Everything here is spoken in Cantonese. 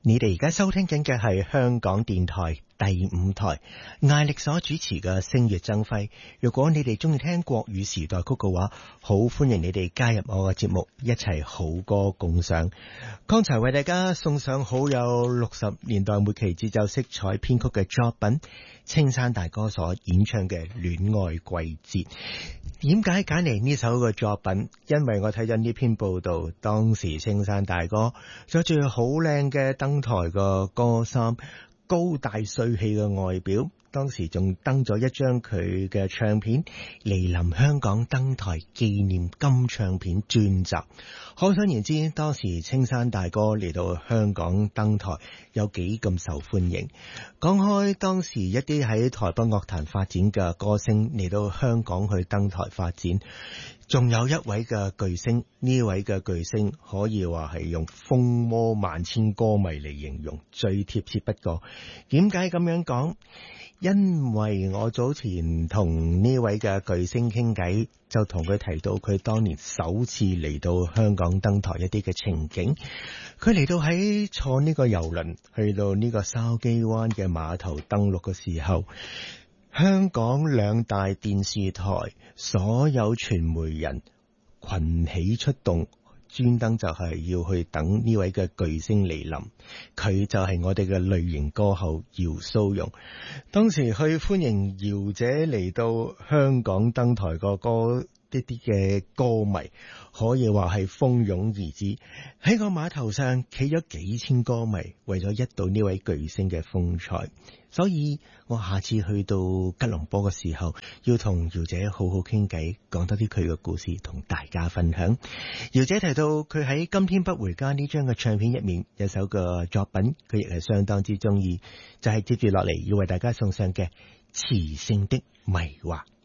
你哋而家收聽緊嘅係香港電台第五台艾力所主持嘅星月爭輝。如果你哋中意聽國語時代曲嘅話，好歡迎你哋加入我嘅節目，一齊好歌共賞。剛才為大家送上好有60年代末期節奏色彩編曲嘅作品，青山大哥所演唱嘅《戀愛季節》。點解揀嚟呢首嘅作品？因為我睇咗呢篇報道，當時青山大哥着住好靚嘅登台嘅歌衫，高大帥氣嘅外表，當時仲登咗一張佢嘅唱片嚟臨香港登台紀念金唱片專輯。可想而知，當時青山大哥嚟到香港登台有幾咁受歡迎。講開當時一啲喺台北樂壇發展嘅歌星嚟到香港去登台發展，仲有一位嘅巨星，呢位嘅巨星可以話係用風魔萬千歌迷嚟形容，最貼切不過。點解咁樣講？因為我早前同呢位嘅巨星傾偈，就同佢提到佢當年首次嚟到香港登台一啲嘅情景。佢嚟到喺坐呢個郵輪去到呢個筲箕灣嘅碼頭登陸嘅時候，香港兩大電視台所有傳媒人群起出動，專登就係要去等呢位嘅巨星嚟臨。佢就係我哋嘅類型歌后姚蘇蓉。當時去歡迎姚姐嚟到香港登台個歌，一啲嘅歌迷可以話係蜂擁而至，喺個碼頭上企咗幾千歌迷，為咗一睹呢位巨星嘅風采。所以我下次去到吉隆坡嘅時候，要同姚姐好好傾偈，講多啲佢嘅故事同大家分享。姚姐提到佢喺《今天不回家》呢張嘅唱片入面有首嘅作品，佢亦係相當之中意，就係接住落嚟要為大家送上嘅《磁性的迷惑》。